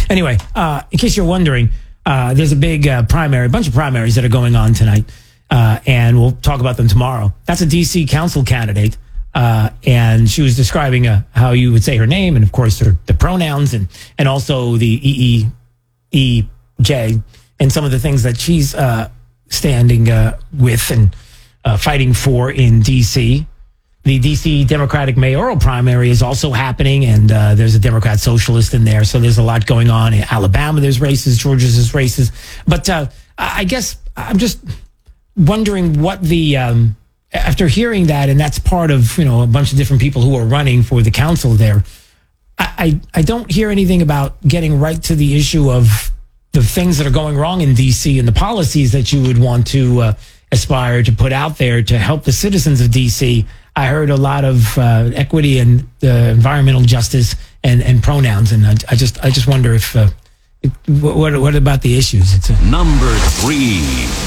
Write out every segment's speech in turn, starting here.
Anyway, in case you're wondering, there's a big primary, a bunch of primaries that are going on tonight, and we'll talk about them tomorrow. That's a D.C. council candidate, and she was describing how you would say her name, and of course the pronouns, and also the EEJ, and some of the things that she's standing with and fighting for in D.C. The D.C. Democratic mayoral primary is also happening, and there's a Democrat socialist in there. So there's a lot going on. In Alabama, there's races. Georgia's races. But I guess I'm just wondering what the, after hearing that, and that's part of, a bunch of different people who are running for the council there, I don't hear anything about getting right to the issue of the things that are going wrong in D.C. and the policies that you would want to aspire to put out there to help the citizens of D.C. I heard a lot of equity and environmental justice and pronouns, and I just wonder if what about the issues? Number 3.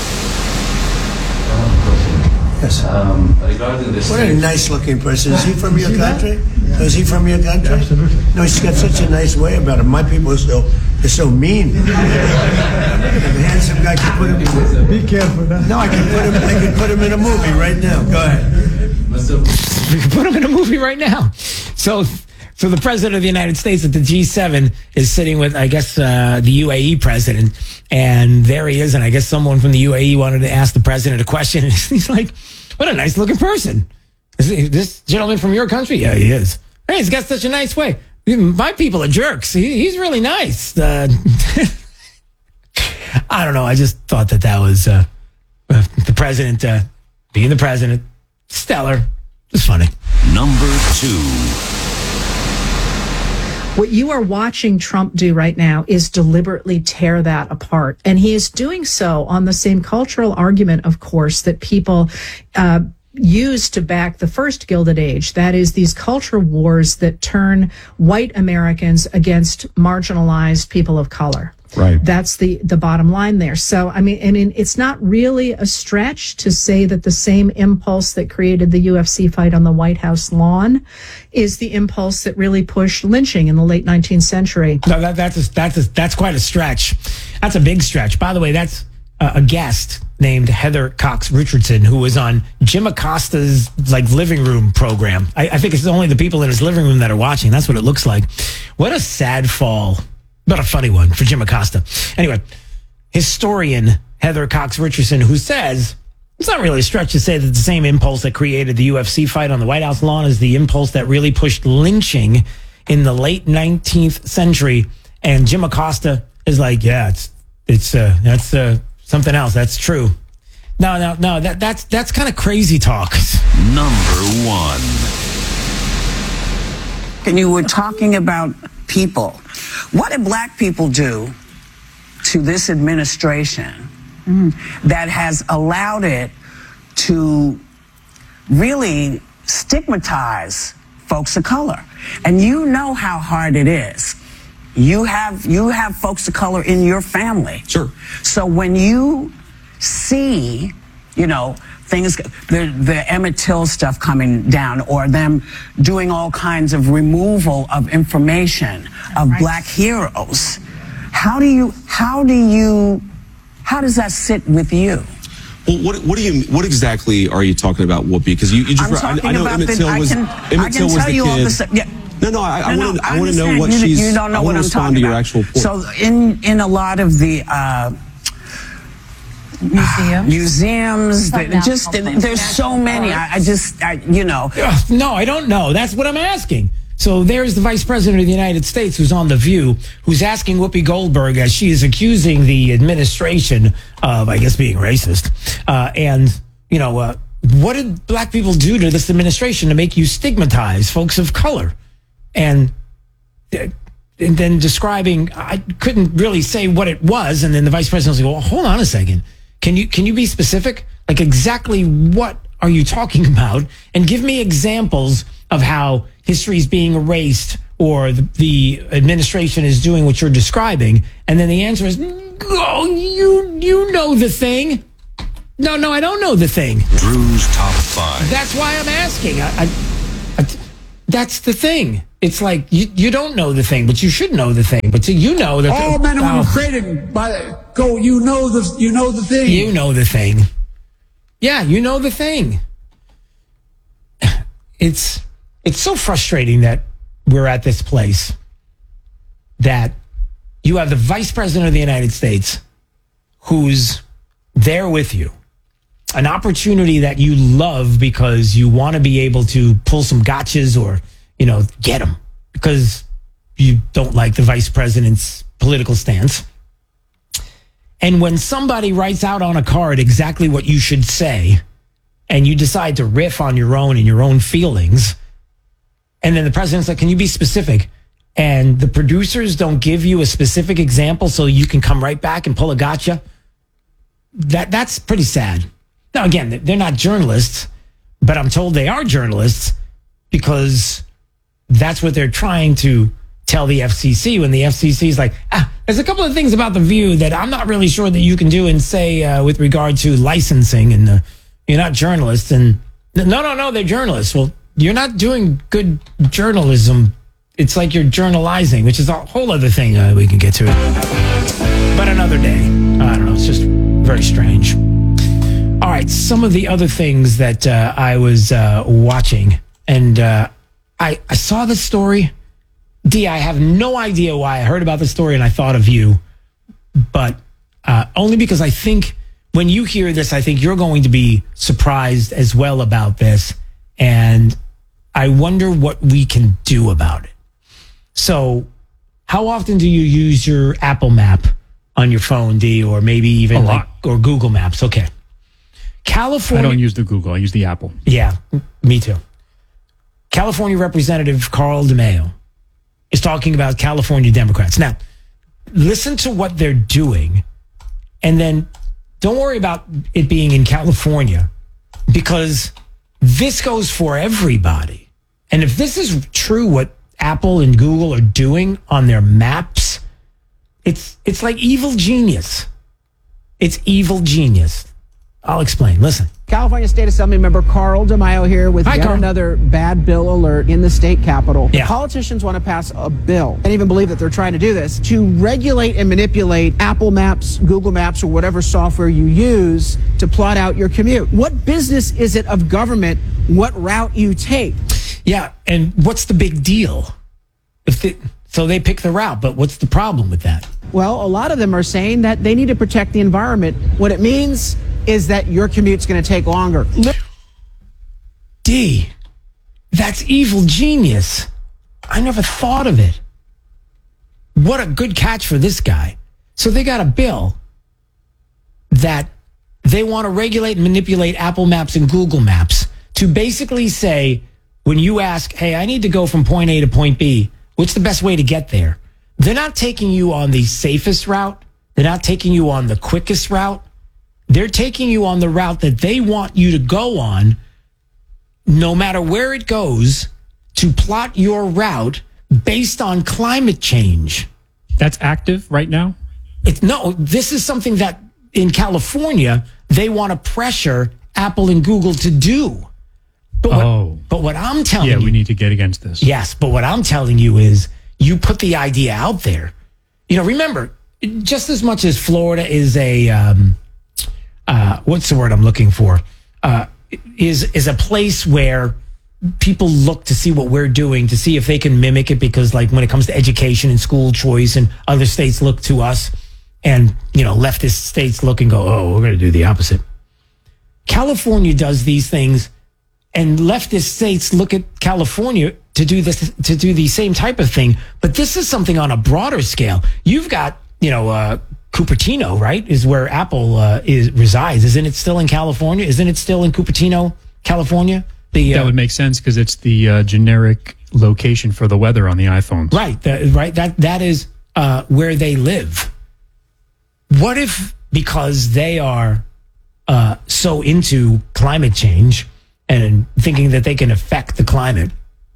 Yes. What a nice-looking person. Is he from your country? Is he from your country? Absolutely. No, he's got such a nice way about him. My people are so mean. Look at him, handsome guy. Can put him. Be careful now. No, I can put him in a movie right now. Go ahead. We can put him in a movie right now. So the president of the United States at the G7 is sitting with, I guess, the UAE president, and there he is. And I guess someone from the UAE wanted to ask the president a question. And he's like, "What a nice looking person. Is this gentleman from your country?" "Yeah, he is." "Hey, he's got such a nice way. My people are jerks. He's really nice." I don't know. I just thought that was the president being the president. Stellar. It's funny. Number 2. What you are watching Trump do right now is deliberately tear that apart. And he is doing so on the same cultural argument, of course, that people used to back the first Gilded Age. That is, these culture wars that turn white Americans against marginalized people of color. Right. That's the bottom line there. So, I mean, it's not really a stretch to say that the same impulse that created the UFC fight on the White House lawn is the impulse that really pushed lynching in the late 19th century. No, that's quite a stretch. That's a big stretch. By the way, that's a guest named Heather Cox Richardson, who was on Jim Acosta's living room program. I think it's only the people in his living room that are watching. That's what it looks like. What a sad fall. But a funny one for Jim Acosta. Anyway, historian Heather Cox Richardson, who says it's not really a stretch to say that the same impulse that created the UFC fight on the White House lawn is the impulse that really pushed lynching in the late 19th century. And Jim Acosta is like, yeah, that's something else. That's true. No, that's kind of crazy talk. Number 1. And you were talking about people. What did black people do to this administration that has allowed it to really stigmatize folks of color? And you know how hard it is. You have folks of color in your family. Sure. So when you see, things, the Emmett Till stuff coming down, or them doing all kinds of removal of information of black heroes, how does that sit with you? Well, what exactly are you talking about, Whoopi? Because you just, I know Emmett Till was the kid. No, I want to know what she's. You don't know what I'm talking about. Your actual point. So in a lot of the museums, there's so many. No, I don't know. That's what I'm asking. So there's the Vice President of the United States who's on The View, who's asking Whoopi Goldberg, as she is accusing the administration of, I guess, being racist. What did black people do to this administration to make you stigmatize folks of color? And then describing, I couldn't really say what it was. And then the Vice President was like, well, hold on a second. Can you be specific? Like, exactly what are you talking about? And give me examples of how history is being erased or the administration is doing what you're describing. And then the answer is, oh, you know the thing. No, I don't know the thing. Drew's Top 5. That's why I'm asking. That's the thing. It's like you don't know the thing, but you should know the thing. But you know that all men and women created by go. You know the thing. You know the thing. Yeah, you know the thing. It's so frustrating that we're at this place that you have the Vice President of the United States who's there with you. An opportunity that you love because you want to be able to pull some gotchas or, get them because you don't like the vice president's political stance. And when somebody writes out on a card exactly what you should say, and you decide to riff on your own and your own feelings, and then the president's like, can you be specific? And the producers don't give you a specific example so you can come right back and pull a gotcha. That's pretty sad. Now, again, they're not journalists, but I'm told they are journalists because that's what they're trying to tell the FCC when the FCC is like, there's a couple of things about The View that I'm not really sure that you can do and say with regard to licensing, and you're not journalists. And no, they're journalists. Well, you're not doing good journalism. It's like you're journalizing, which is a whole other thing. We can get to it. But another day. I don't know. It's just very strange. All right, some of the other things that I was watching, and I saw this story. D, I have no idea why I heard about the story and I thought of you, but only because I think when you hear this, I think you're going to be surprised as well about this, and I wonder what we can do about it. So, how often do you use your Apple Map on your phone, D, or maybe even or Google Maps? Okay. California. I don't use the Google. I use the Apple. Yeah, me too. California Representative Carl DeMaio is talking about California Democrats. Now, listen to what they're doing, and then don't worry about it being in California, because this goes for everybody. And if this is true, what Apple and Google are doing on their maps, it's like evil genius. It's evil genius. I'll explain. Listen. California State Assembly member Carl DeMaio here with another bad bill alert in the state capitol. Yeah. Politicians want to pass a bill, and even believe that they're trying to do this, to regulate and manipulate Apple Maps, Google Maps, or whatever software you use to plot out your commute. What business is it of government what route you take? Yeah, and what's the big deal? So they pick the route, but what's the problem with that? Well, a lot of them are saying that they need to protect the environment. What it means is that your commute's going to take longer. D, that's evil genius. I never thought of it. What a good catch for this guy. So they got a bill that they want to regulate and manipulate Apple Maps and Google Maps to basically say, when you ask, hey, I need to go from point A to point B, what's the best way to get there? They're not taking you on the safest route. They're not taking you on the quickest route. They're taking you on the route that they want you to go on, no matter where it goes, to plot your route based on climate change. That's active right now? No, this is something that in California, they want to pressure Apple and Google to do. But what I'm telling you... Yeah, we need to get against this. Yes, but what I'm telling you is you put the idea out there. Remember, just as much as Florida is a... what's the word I'm looking for? Is a place where people look to see what we're doing, to see if they can mimic it, because like when it comes to education and school choice, and other states look to us, and leftist states look and go, oh, we're going to do the opposite. California does these things, and leftist states look at California to do the same type of thing. But this is something on a broader scale. You've got, Cupertino, right, is where Apple resides. Isn't it still in California? Isn't it still in Cupertino, California? That would make sense because it's the generic location for the weather on the iPhones. Right. That is where they live. What if, because they are so into climate change and thinking that they can affect the climate,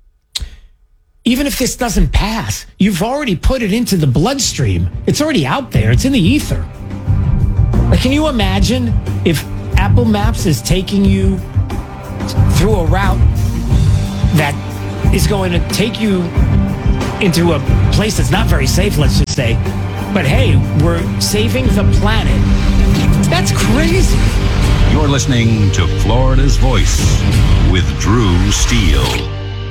even if this doesn't pass, you've already put it into the bloodstream. It's already out there. It's in the ether. Like, can you imagine if Apple Maps is taking you through a route that is going to take you into a place that's not very safe, let's just say. But hey, we're saving the planet. That's crazy. You're listening to Florida's Voice with Drew Steele.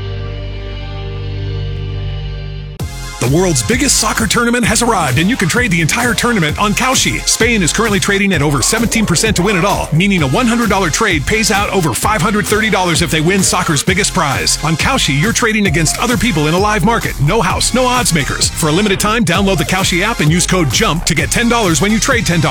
The world's biggest soccer tournament has arrived, and you can trade the entire tournament on Kalshi. Spain is currently trading at over 17% to win it all, meaning a $100 trade pays out over $530 if they win soccer's biggest prize. On Kalshi, you're trading against other people in a live market. No house, no odds makers. For a limited time, download the Kalshi app and use code JUMP to get $10 when you trade $10.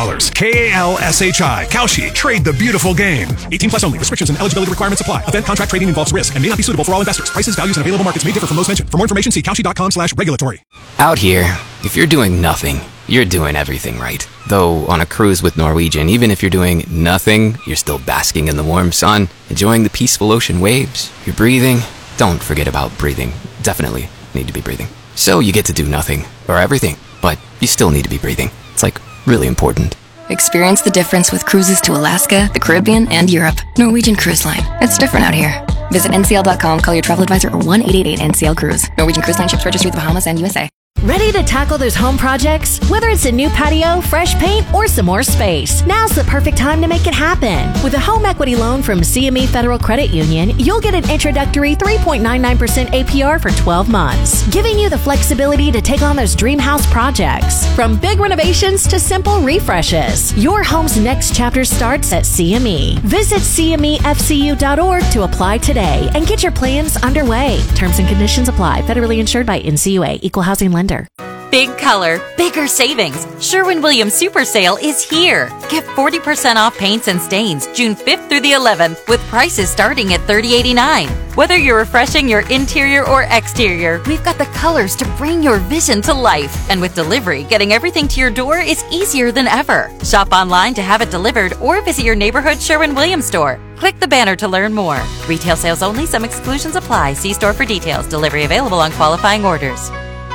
Kalshi. Kalshi. Trade the beautiful game. 18 plus only. Restrictions and eligibility requirements apply. Event contract trading involves risk and may not be suitable for all investors. Prices, values, and available markets may differ from those mentioned. For more information, see kalshi.com/regulatory. Out here, if you're doing nothing, you're doing everything right. Though on a cruise with Norwegian, even if you're doing nothing, you're still basking in the warm sun, enjoying the peaceful ocean waves. You're breathing. Don't forget about breathing. Definitely need to be breathing. So you get to do nothing, or everything, but you still need to be breathing. It's like really important. Experience the difference with cruises to Alaska, the Caribbean, and Europe. Norwegian Cruise Line. It's different out here. Visit ncl.com, call your travel advisor, or 1-888-NCL-CRUISE. Norwegian Cruise Line ships registry of the Bahamas and USA. Ready to tackle those home projects? Whether it's a new patio, fresh paint, or some more space, now's the perfect time to make it happen. With a home equity loan from CME Federal Credit Union, you'll get an introductory 3.99% APR for 12 months, giving you the flexibility to take on those dream house projects. From big renovations to simple refreshes, your home's next chapter starts at CME. Visit CMEFCU.org to apply today and get your plans underway. Terms and conditions apply. Federally insured by NCUA. Equal housing lender. Big color, bigger savings. Sherwin-Williams Super Sale is here. Get 40% off paints and stains June 5th through the 11th with prices starting at $30.89. Whether you're refreshing your interior or exterior, we've got the colors to bring your vision to life. And with delivery, getting everything to your door is easier than ever. Shop online to have it delivered or visit your neighborhood Sherwin-Williams store. Click the banner to learn more. Retail sales only. Some exclusions apply. See store for details. Delivery available on qualifying orders.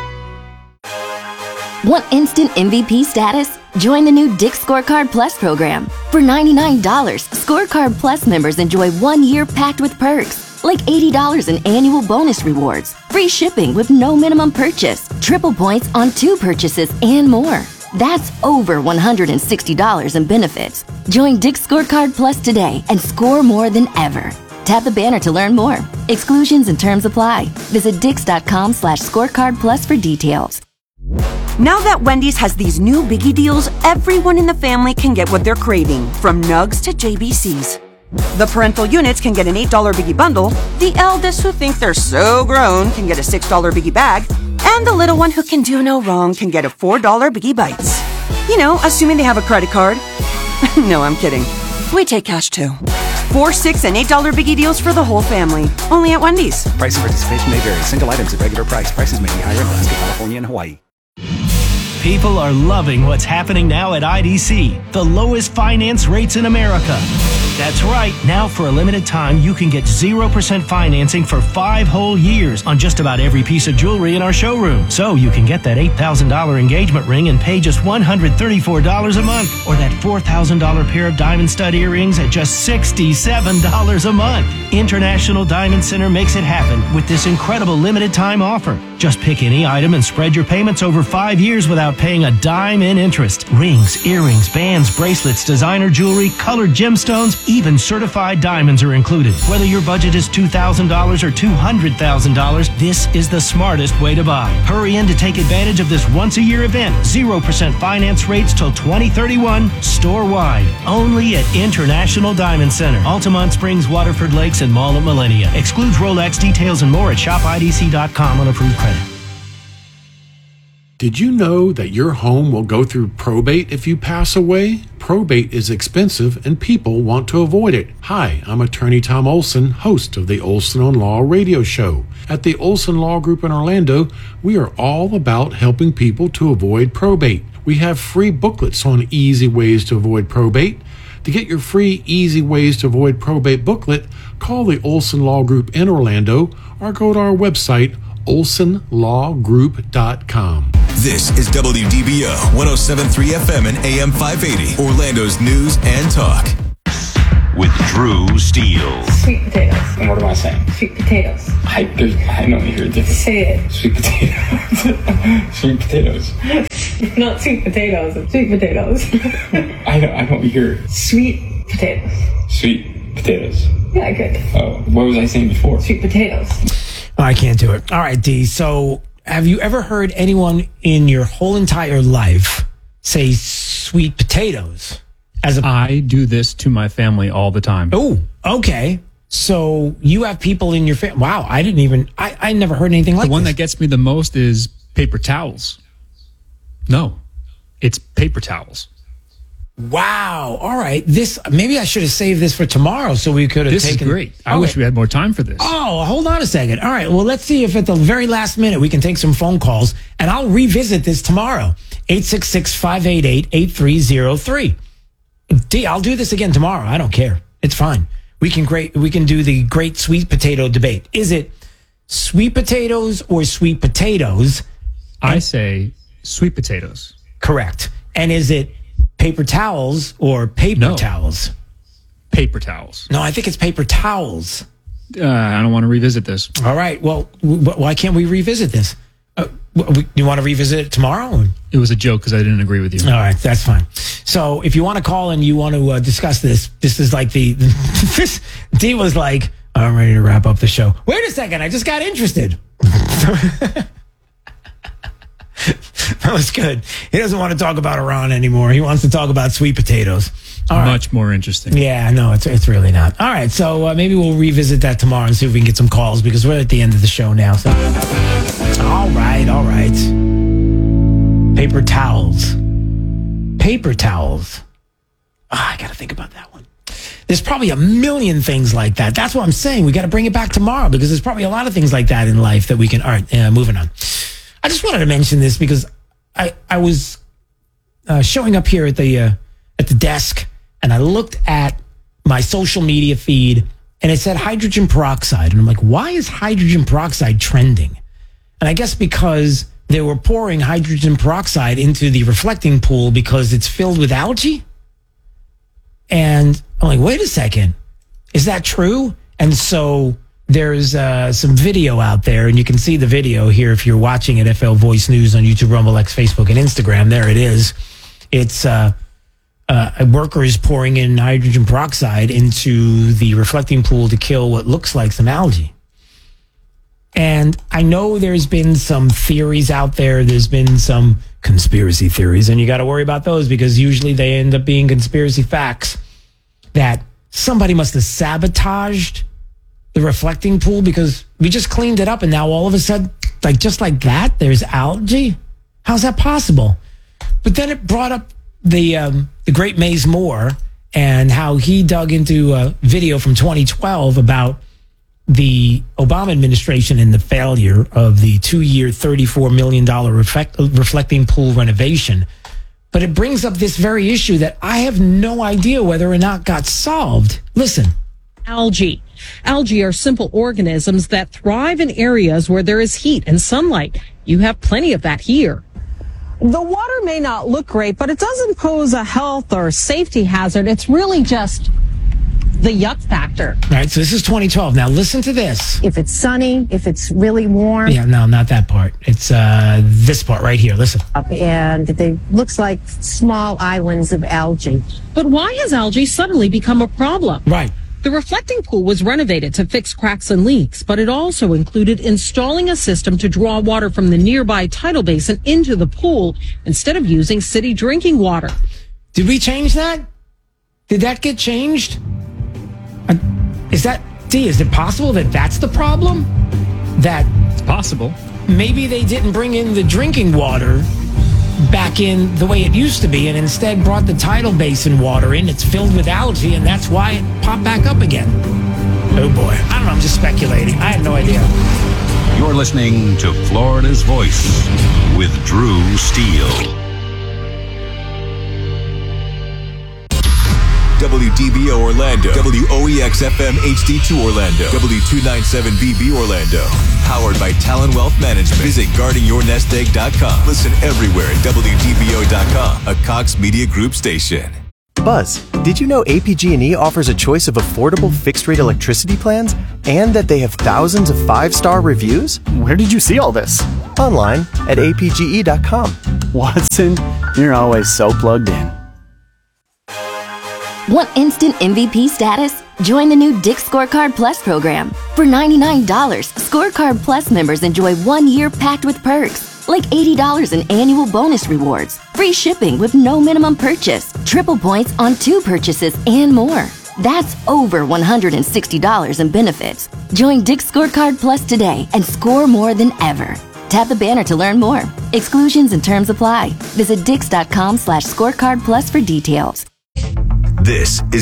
Want instant MVP status? Join the new Dick's Scorecard Plus program. For $99, Scorecard Plus members enjoy 1 year packed with perks, like $80 in annual bonus rewards, free shipping with no minimum purchase, triple points on 2 purchases, and more. That's over $160 in benefits. Join Dick's Scorecard Plus today and score more than ever. Tap the banner to learn more. Exclusions and terms apply. Visit Dix.com/scorecard plus for details. Now that Wendy's has these new biggie deals, everyone in the family can get what they're craving, from nugs to JBCs. The parental units can get an $8 biggie bundle, the eldest who think they're so grown can get a $6 biggie bag, and the little one who can do no wrong can get a $4 biggie bites. You know, assuming they have a credit card. No, I'm kidding. We take cash too. 4, 6, and $8 biggie deals for the whole family. Only at Wendy's. Price and participation may vary. Single items at regular price. Prices may be higher in Alaska, California, and Hawaii. People are loving what's happening now at IDC, the lowest finance rates in America. That's right. Now, for a limited time, you can get 0% financing for 5 whole years on just about every piece of jewelry in our showroom. So you can get that $8,000 engagement ring and pay just $134 a month, or that $4,000 pair of diamond stud earrings at just $67 a month. International Diamond Center makes it happen with this incredible limited time offer. Just pick any item and spread your payments over 5 years without paying a dime in interest. Rings, earrings, bands, bracelets, designer jewelry, colored gemstones, even certified diamonds are included. Whether your budget is $2,000 or $200,000, this is the smartest way to buy. Hurry in to take advantage of this once-a-year event. 0% finance rates till 2031, store-wide. Only at International Diamond Center, Altamont Springs, Waterford Lakes, and Mall at Millennia. Excludes Rolex. Details and more at shopidc.com on approved credit. Did you know that your home will go through probate if you pass away? Probate is expensive and people want to avoid it. Hi, I'm attorney Tom Olson, host of the Olson on Law radio show. At the Olson Law Group in Orlando, we are all about helping people to avoid probate. We have free booklets on easy ways to avoid probate. To get your free Easy Ways to Avoid Probate booklet, call the Olson Law Group in Orlando or go to our website, olsonlawgroup.com. This is WDBO 107.3 FM and AM 580, Orlando's news and talk. with Drew Steele. Sweet potatoes. And what am I saying? Sweet potatoes. I don't hear a difference. Say it. Sweet potatoes. Sweet potatoes. Not sweet potatoes. It's sweet potatoes. I don't hear. Sweet potatoes. Sweet potatoes. Yeah, good. Oh, what was I saying before? Sweet potatoes. Oh, I can't do it. All right, D. So, have you ever heard anyone in your whole entire life say sweet potatoes? I do this to my family all the time. Oh, okay. So you have people in your family. Wow, I never heard anything like this. The one this. that gets me the most is paper towels. No, it's paper towels. Wow. All right. Maybe I should have saved this for tomorrow so we could have taken. This is great. I wish we had more time for this. Oh, hold on a second. All right. Well, let's see if at the very last minute we can take some phone calls, and I'll revisit this tomorrow. 866-588-8303. D, I'll do this again tomorrow. I don't care. It's fine. We can do the great sweet potato debate. Is it sweet potatoes or sweet potatoes? I say sweet potatoes. Correct. And is it paper towels or paper towels? Paper towels. No, I think it's paper towels. I don't want to revisit this. All right. Well, why can't we revisit this? You want to revisit it tomorrow? It was a joke because I didn't agree with you. All right, that's fine. So if you want to call and you want to discuss this is like this. D was like, I'm ready to wrap up the show. Wait a second, I just got interested. That was good. He doesn't want to talk about Iran anymore. He wants to talk about sweet potatoes. Much more interesting. Yeah, no, it's really not. All right, so maybe we'll revisit that tomorrow and see if we can get some calls because we're at the end of the show now. So, all right. Paper towels. Paper towels. I got to think about that one. There's probably a million things like that. That's what I'm saying. We got to bring it back tomorrow because there's probably a lot of things like that in life that we can. All right, moving on. I just wanted to mention this because I was showing up here at the desk and I looked at my social media feed and it said hydrogen peroxide. And I'm like, why is hydrogen peroxide trending? And I guess because they were pouring hydrogen peroxide into the reflecting pool because it's filled with algae. And I'm like, wait a second. Is that true? And so there's some video out there, and you can see the video here if you're watching at FL Voice News on YouTube, Rumble, X, Facebook, and Instagram. There it is. It's workers pouring in hydrogen peroxide into the reflecting pool to kill what looks like some algae. And I know there's been some theories out there. There's been some conspiracy theories, and you got to worry about those because usually they end up being conspiracy facts that somebody must have sabotaged the reflecting pool because we just cleaned it up and now all of a sudden, just like that, there's algae. How's that possible? But then it brought up the great Maze Moore and how he dug into a video from 2012 about the Obama administration and the failure of the 2-year, $34 million reflecting pool renovation. But it brings up this very issue that I have no idea whether or not got solved. Listen. Algae. Algae are simple organisms that thrive in areas where there is heat and sunlight. You have plenty of that here. The water may not look great, but it doesn't pose a health or safety hazard. It's really just the yuck factor. All right, so this is 2012. Now listen to this. If it's sunny, if it's really warm. Yeah, no, not that part. It's this part right here. Listen. And it looks like small islands of algae. But why has algae suddenly become a problem? Right. The reflecting pool was renovated to fix cracks and leaks, but it also included installing a system to draw water from the nearby tidal basin into the pool instead of using city drinking water. Did we change that? Did that get changed? Is it possible that that's the problem? That it's possible. Maybe they didn't bring in the drinking water back in the way it used to be and instead brought the tidal basin water in. It's filled with algae and that's why it popped back up again. Oh boy. I don't know. I'm just speculating. I have no idea. You're listening to Florida's Voice with Drew Steele. WDBO Orlando, WOEX-FM HD2 Orlando, W297BB Orlando. Powered by Talon Wealth Management. Visit guardingyournestegg.com. Listen everywhere at WDBO.com, a Cox Media Group station. Buzz, did you know APG&E offers a choice of affordable fixed-rate electricity plans and that they have thousands of 5-star reviews? Where did you see all this? Online at apge.com. Watson, you're always so plugged in. Want instant MVP status? Join the new Dick's Scorecard Plus program. For $99, Scorecard Plus members enjoy 1 year packed with perks, like $80 in annual bonus rewards, free shipping with no minimum purchase, triple points on 2 purchases, and more. That's over $160 in benefits. Join Dick's Scorecard Plus today and score more than ever. Tap the banner to learn more. Exclusions and terms apply. Visit dix.com/scorecard plus for details. This is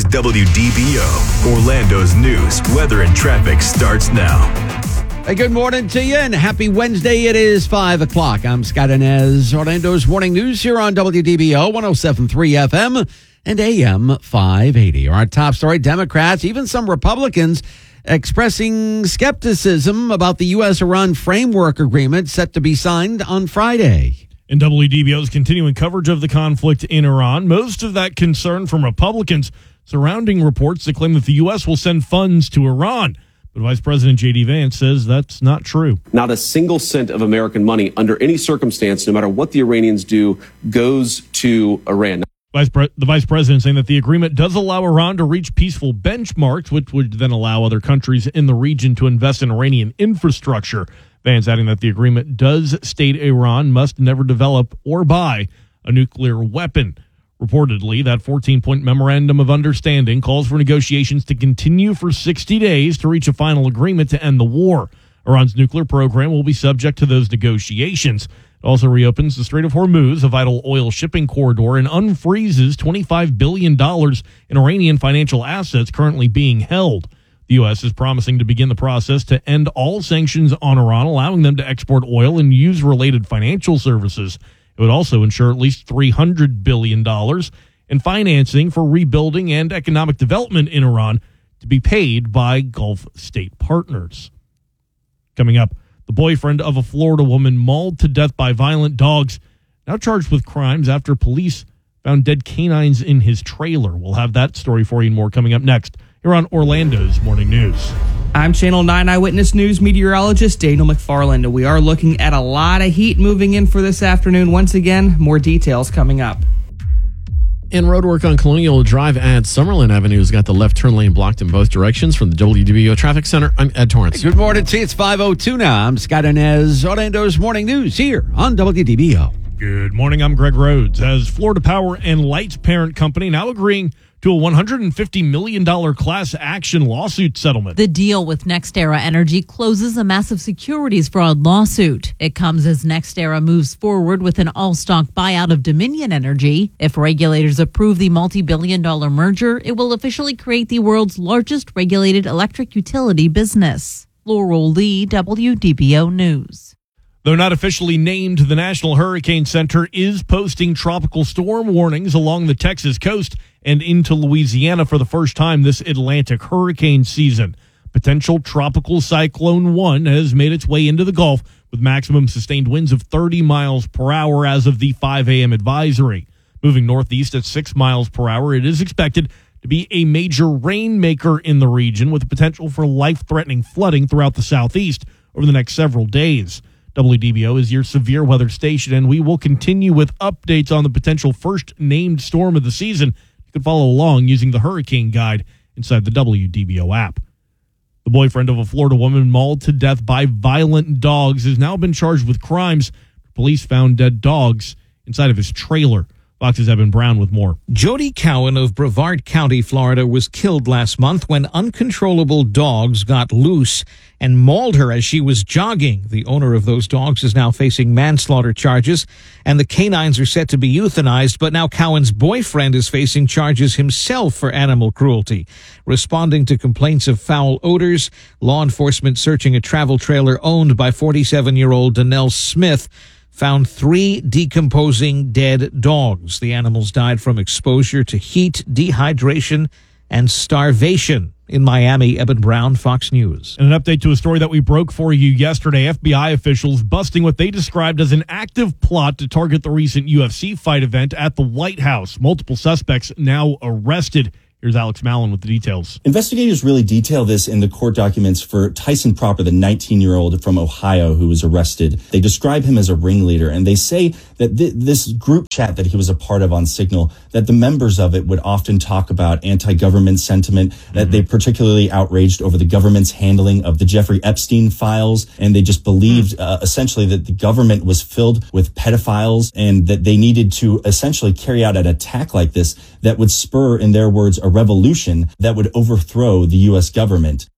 WDBO. Orlando's news, weather, and traffic starts now. Hey, good morning to you, and happy Wednesday. It is 5 o'clock. I'm Scott Inez. Orlando's morning news here on WDBO 107.3 FM and AM 580. Our top story, Democrats, even some Republicans, expressing skepticism about the U.S.-Iran framework agreement set to be signed on Friday. In WDBO's continuing coverage of the conflict in Iran, most of that concern from Republicans surrounding reports that claim that the U.S. will send funds to Iran. But Vice President J.D. Vance says that's not true. Not a single cent of American money under any circumstance, no matter what the Iranians do, goes to Iran. The Vice President saying that the agreement does allow Iran to reach peaceful benchmarks, which would then allow other countries in the region to invest in Iranian infrastructure. Vance adding that the agreement does state Iran must never develop or buy a nuclear weapon. Reportedly, that 14-point memorandum of understanding calls for negotiations to continue for 60 days to reach a final agreement to end the war. Iran's nuclear program will be subject to those negotiations. It also reopens the Strait of Hormuz, a vital oil shipping corridor, and unfreezes $25 billion in Iranian financial assets currently being held. The U.S. is promising to begin the process to end all sanctions on Iran, allowing them to export oil and use related financial services. It would also ensure at least $300 billion in financing for rebuilding and economic development in Iran to be paid by Gulf state partners. Coming up, the boyfriend of a Florida woman mauled to death by violent dogs, now charged with crimes after police found dead canines in his trailer. We'll have that story for you and more coming up next here on Orlando's Morning News. I'm Channel 9 Eyewitness News meteorologist Daniel McFarland. We are looking at a lot of heat moving in for this afternoon. Once again, more details coming up. And roadwork on Colonial Drive at Summerlin Avenue has got the left turn lane blocked in both directions. From the WDBO Traffic Center, I'm Ed Torrance. Good morning to you. It's 5:02 now. I'm Scott Inez. Orlando's Morning News here on WDBO. Good morning. I'm Greg Rhodes. As Florida Power and Light's parent company now agreeing to a $150 million class action lawsuit settlement. The deal with NextEra Energy closes a massive securities fraud lawsuit. It comes as NextEra moves forward with an all-stock buyout of Dominion Energy. If regulators approve the multi-billion-dollar merger, it will officially create the world's largest regulated electric utility business. Laurel Lee, WDBO News. Though not officially named, the National Hurricane Center is posting tropical storm warnings along the Texas coast and into Louisiana for the first time this Atlantic hurricane season. Potential tropical cyclone 1 has made its way into the Gulf with maximum sustained winds of 30 miles per hour as of the 5 a.m. advisory. Moving northeast at 6 miles per hour, it is expected to be a major rainmaker in the region with the potential for life-threatening flooding throughout the southeast over the next several days. WDBO is your severe weather station, and we will continue with updates on the potential first named storm of the season. You can follow along using the Hurricane Guide inside the WDBO app. The boyfriend of a Florida woman mauled to death by violent dogs has now been charged with crimes. Police found dead dogs inside of his trailer. Fox's Evan Brown with more. Jody Cowan of Brevard County, Florida, was killed last month when uncontrollable dogs got loose and mauled her as she was jogging. The owner of those dogs is now facing manslaughter charges, and the canines are set to be euthanized, but now Cowan's boyfriend is facing charges himself for animal cruelty. Responding to complaints of foul odors, law enforcement searching a travel trailer owned by 47-year-old Donnell Smith found 3 decomposing dead dogs. The animals died from exposure to heat, dehydration, and starvation. In Miami, Eben Brown, Fox News. And an update to a story that we broke for you yesterday. FBI officials busting what they described as an active plot to target the recent UFC fight event at the White House. Multiple suspects now arrested. Here's Alex Mallon with the details. Investigators really detail this in the court documents for Tyson Proper, the 19-year-old from Ohio who was arrested. They describe him as a ringleader, and they say that this group chat that he was a part of on Signal, that the members of it would often talk about anti-government sentiment, that they particularly outraged over the government's handling of the Jeffrey Epstein files, and they just believed essentially that the government was filled with pedophiles and that they needed to essentially carry out an attack like this that would spur, in their words, a revolution that would overthrow the U.S. government.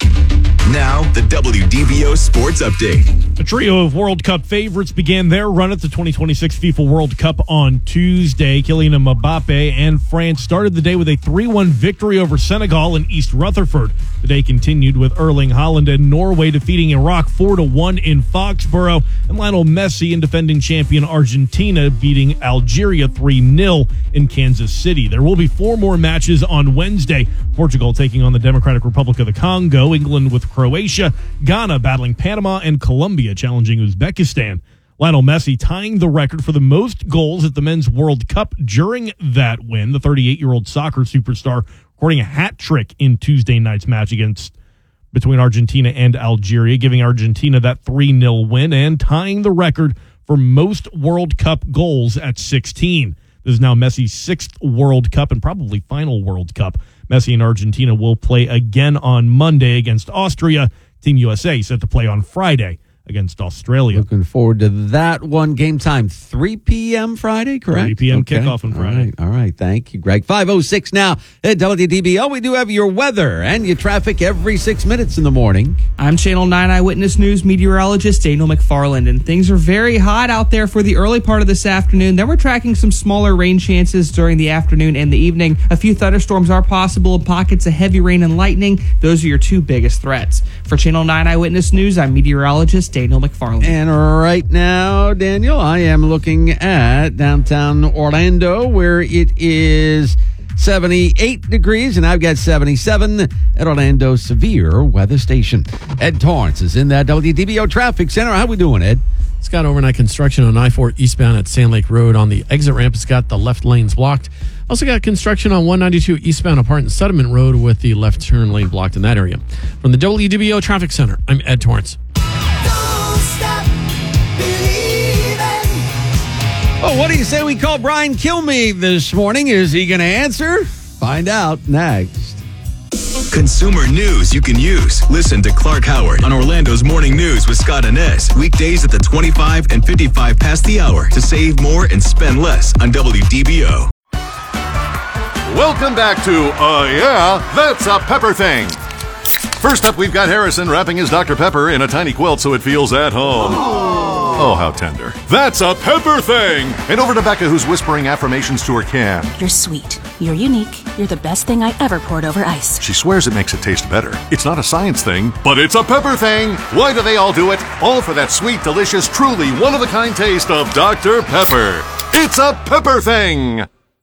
Now, the WDBO Sports Update. A trio of World Cup favorites began their run at the 2026 FIFA World Cup on Tuesday. Kylian Mbappe and France started the day with a 3-1 victory over Senegal in East Rutherford. The day continued with Erling Haaland and Norway defeating Iraq 4-1 in Foxborough, and Lionel Messi and defending champion Argentina beating Algeria 3-0 in Kansas City. There will be 4 more matches on Wednesday. Portugal taking on the Democratic Republic of the Congo, England with Croatia, Ghana battling Panama, and Colombia challenging Uzbekistan. Lionel Messi tying the record for the most goals at the Men's World Cup during that win. The 38-year-old soccer superstar recording a hat trick in Tuesday night's match between Argentina and Algeria, giving Argentina that 3-0 win and tying the record for most World Cup goals at 16. This is now Messi's 6th World Cup and probably final World Cup. Messi and Argentina will play again on Monday against Austria. Team USA set to play on Friday against Australia. Looking forward to that one. Game time, 3 p.m. Friday, correct? 3 p.m. kickoff on Friday. All right. Thank you, Greg. 5:06 now at WDBO. We do have your weather and your traffic every 6 minutes in the morning. I'm Channel 9 Eyewitness News meteorologist Daniel McFarland, and things are very hot out there for the early part of this afternoon. Then we're tracking some smaller rain chances during the afternoon and the evening. A few thunderstorms are possible in pockets of heavy rain and lightning. Those are your 2 biggest threats. For Channel 9 Eyewitness News, I'm meteorologist Daniel McFarland. And right now, Daniel, I am looking at downtown Orlando, where it is 78 degrees, and I've got 77 at Orlando Severe Weather Station. Ed Torrance is in that WDBO Traffic Center. How we doing, Ed? It's got overnight construction on I-4 eastbound at Sand Lake Road. On the exit ramp, it's got the left lanes blocked. Also got construction on 192 eastbound apart in Settlement Road with the left turn lane blocked in that area. From the WDBO Traffic Center, I'm Ed Torrance. Oh, what do you say we call Brian Kilmeade this morning? Is he going to answer? Find out next. Consumer news you can use. Listen to Clark Howard on Orlando's Morning News with Scott Inez. Weekdays at the 25 and 55 past the hour to save more and spend less on WDBO. Welcome back to Yeah, That's a Pepper Thing. First up, we've got Harrison wrapping his Dr. Pepper in a tiny quilt so it feels at home. Oh, how tender. That's a Pepper Thing! And over to Becca, who's whispering affirmations to her can. You're sweet. You're unique. You're the best thing I ever poured over ice. She swears it makes it taste better. It's not a science thing, but it's a pepper thing. Why do they all do it? All for that sweet, delicious, truly one-of-a-kind taste of Dr. Pepper. It's a Pepper Thing!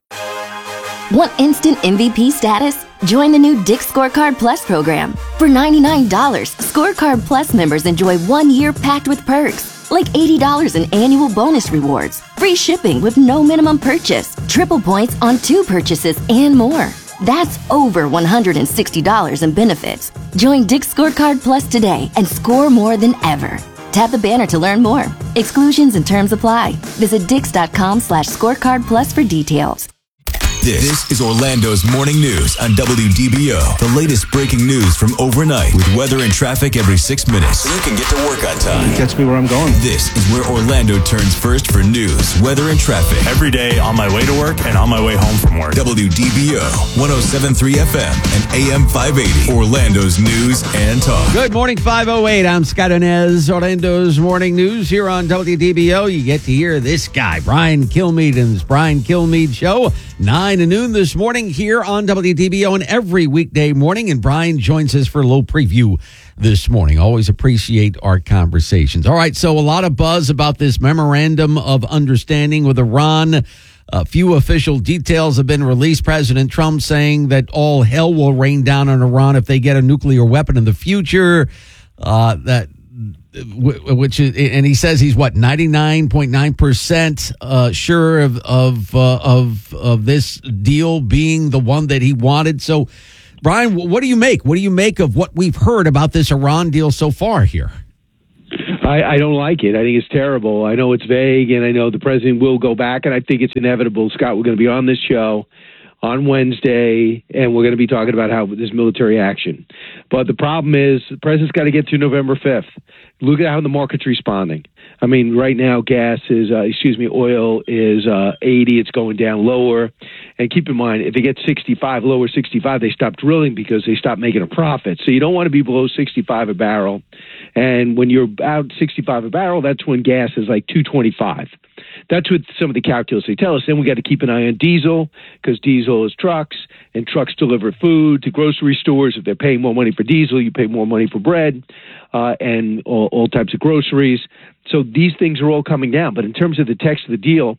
Want instant MVP status? Join the new Dick's Scorecard Plus program. For $99, Scorecard Plus members enjoy 1 year packed with perks, like $80 in annual bonus rewards, free shipping with no minimum purchase, triple points on 2 purchases, and more. That's over $160 in benefits. Join Dick's Scorecard Plus today and score more than ever. Tap the banner to learn more. Exclusions and terms apply. Visit Dix.com/scorecard plus for details. This is Orlando's Morning News on WDBO. The latest breaking news from overnight with weather and traffic every 6 minutes. So you can get to work on time. Gets me where I'm going. This is where Orlando turns first for news, weather, and traffic. Every day on my way to work and on my way home from work. WDBO 107.3 FM and AM 580. Orlando's news and talk. Good morning, 508. I'm Scott Inez. Orlando's Morning News here on WDBO. You get to hear this guy, Brian Kilmeade, and his Brian Kilmeade Show. 9 to noon this morning here on WDBO and every weekday morning. And Brian joins us for a little preview this morning. Always appreciate our conversations. All right, so a lot of buzz about this memorandum of understanding with Iran. Few official details have been released. President Trump saying that all hell will rain down on Iran if they get a nuclear weapon in the future. Which is, and he says he's 99.9% sure of this deal being the one that he wanted. So, Brian, what do you make? What do you make of what we've heard about this Iran deal so far here? I don't like it. I think it's terrible. I know it's vague, and I know the president will go back, and I think it's inevitable. Scott, we're going to be on this show on Wednesday, and we're going to be talking about how this military action. But the problem is the president's got to get through November 5th. Look at how the market's responding. I mean, right now, oil is 80. It's going down lower. And keep in mind, if it gets 65, lower 65, they stop drilling because they stop making a profit. So you don't want to be below 65 a barrel. And when you're out 65 a barrel, that's when gas is like 225. That's what some of the calculus they tell us. Then we got to keep an eye on diesel because diesel is trucks, and trucks deliver food to grocery stores. If they're paying more money for diesel, you pay more money for bread and all types of groceries. So these things are all coming down. But in terms of the text of the deal,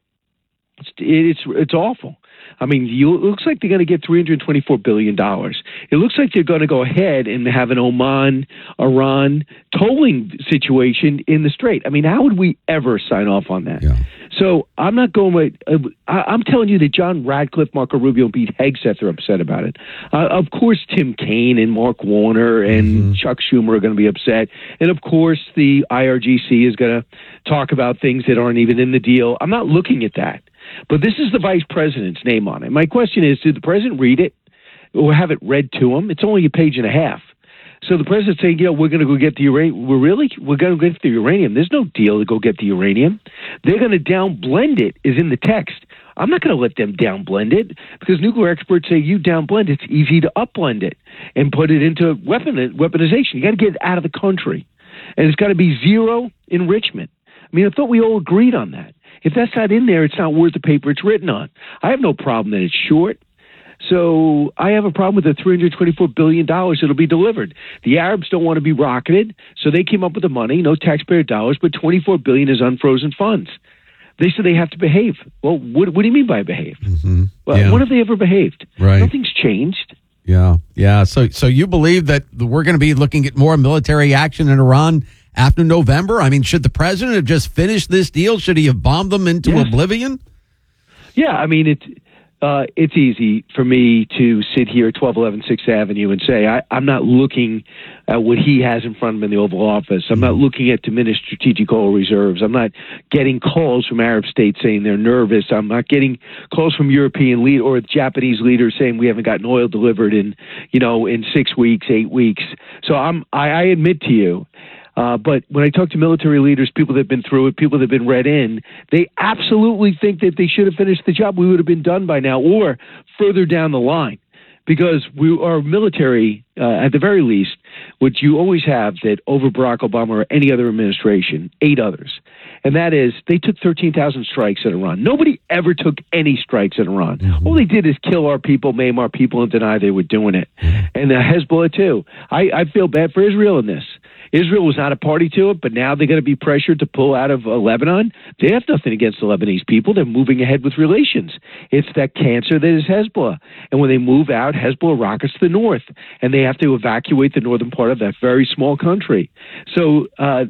it's awful. I mean, it looks like they're going to get $324 billion. It looks like they're going to go ahead and have an Oman-Iran tolling situation in the Strait. I mean, how would we ever sign off on that? Yeah. So I'm not going with I'm telling you that John Radcliffe, Marco Rubio, and Pete Hegseth are upset about it. Of course, Tim Kaine and Mark Warner and Chuck Schumer are going to be upset. And, of course, the IRGC is going to talk about things that aren't even in the deal. I'm not looking at that. But this is the vice president's name on it. My question is, did the president read it or have it read to him? It's only a page and a half. So the president's saying, we're going to go get the uranium. We're going to get the uranium. There's no deal to go get the uranium. They're going to downblend it, is in the text. I'm not going to let them downblend it because nuclear experts say you downblend it. It's easy to upblend it and put it into weaponization. You got to get it out of the country. And it's got to be zero enrichment. I mean, I thought we all agreed on that. If that's not in there, it's not worth the paper it's written on. I have no problem that it's short. So I have a problem with the $324 billion that'll be delivered. The Arabs don't want to be rocketed, so they came up with the money, no taxpayer dollars, but $24 billion is unfrozen funds. They said they have to behave. Well, what do you mean by behave? Well, when have they ever behaved? Right. Nothing's changed. Yeah. So you believe that we're going to be looking at more military action in Iran after November? I mean, should the president have just finished this deal? Should he have bombed them into oblivion? Yeah, I mean, it's easy for me to sit here at 1211 6th Avenue and say I'm not looking at what he has in front of him in the Oval Office. I'm not looking at diminished strategic oil reserves. I'm not getting calls from Arab states saying they're nervous. I'm not getting calls from European lead or Japanese leaders saying we haven't gotten oil delivered in 6 weeks, 8 weeks. So I admit to you. But when I talk to military leaders, people that have been through it, people that have been read in, they absolutely think that they should have finished the job. We would have been done by now or further down the line because our military, at the very least, what you always have that over Barack Obama or any other administration, 8 others, and that is they took 13,000 strikes at Iran. Nobody ever took any strikes at Iran. All they did is kill our people, maim our people, and deny they were doing it. And Hezbollah, too. I feel bad for Israel in this. Israel was not a party to it, but now they're going to be pressured to pull out of Lebanon. They have nothing against the Lebanese people. They're moving ahead with relations. It's that cancer that is Hezbollah. And when they move out, Hezbollah rockets the north, and they have to evacuate the northern part of that very small country. So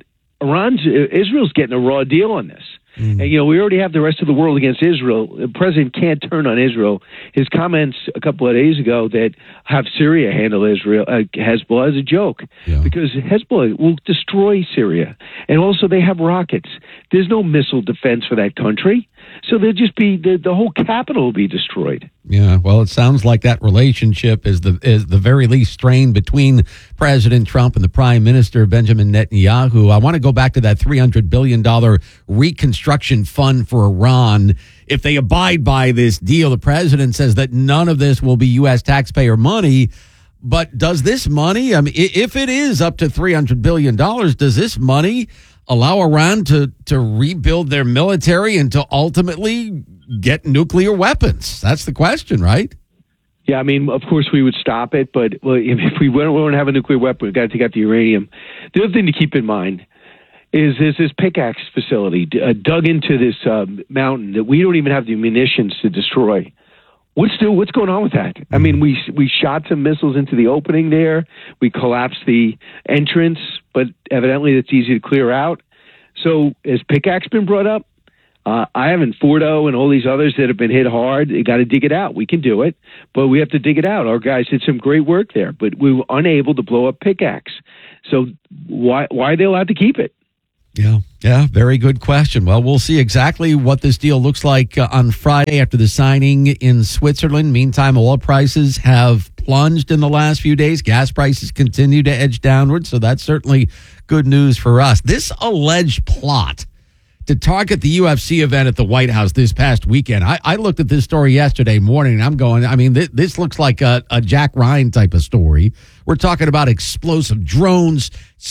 Israel's getting a raw deal on this. And, we already have the rest of the world against Israel. The president can't turn on Israel. His comments a couple of days ago that have Syria handle Hezbollah is a joke because Hezbollah will destroy Syria. And also they have rockets. There's no missile defense for that country. So there'll just be the whole capital will be destroyed. Yeah, well, it sounds like that relationship is the very least strained between President Trump and the Prime Minister Benjamin Netanyahu. I want to go back to that $300 billion reconstruction fund for Iran. If they abide by this deal, the president says that none of this will be U.S. taxpayer money. But does this money, I mean, if it is up to $300 billion, does this money allow Iran to rebuild their military and to ultimately get nuclear weapons? That's the question, right? Yeah, I mean, of course we would stop it, but if we want to have a nuclear weapon, we've got to take out the uranium. The other thing to keep in mind is this pickaxe facility dug into this mountain that we don't even have the munitions to destroy. What's going on with that? I mean, we shot some missiles into the opening there. We collapsed the entrance, but evidently it's easy to clear out. So has pickaxe been brought up? I haven't. Fordo and all these others that have been hit hard, they got to dig it out. We can do it, but we have to dig it out. Our guys did some great work there, but we were unable to blow up pickaxe. So why are they allowed to keep it? Yeah, very good question. Well, we'll see exactly what this deal looks like on Friday after the signing in Switzerland. Meantime, oil prices have plunged in the last few days. Gas prices continue to edge downward, so that's certainly good news for us. This alleged plot to target the UFC event at the White House this past weekend. I looked at this story yesterday morning, and I'm going, I mean, this looks like a Jack Ryan type of story. We're talking about explosive drones,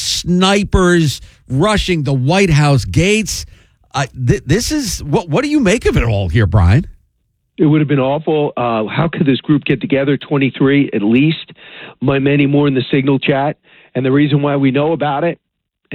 snipers rushing the White House gates. This is, what do you make of it all here, Brian? It would have been awful. How could this group get together? 23 at least, many more in the Signal chat. And the reason why we know about it,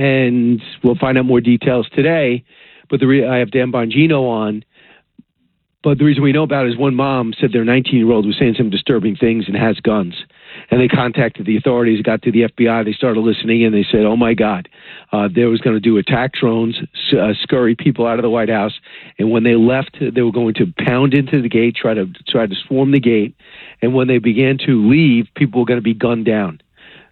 and we'll find out more details today, but I have Dan Bongino on. But the reason we know about it is one mom said their 19-year-old was saying some disturbing things and has guns. And they contacted the authorities, got to the FBI. They started listening, and they said, oh, my God, they was going to do attack drones, scurry people out of the White House. And when they left, they were going to pound into the gate, try to swarm the gate. And when they began to leave, people were going to be gunned down.